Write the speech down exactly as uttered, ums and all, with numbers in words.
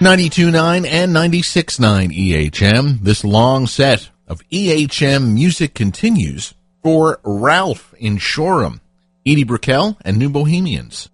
ninety-two point nine and ninety-six point nine E H M. This long set of E H M music continues for Ralph in Shoreham, Edie Brickell, and New Bohemians.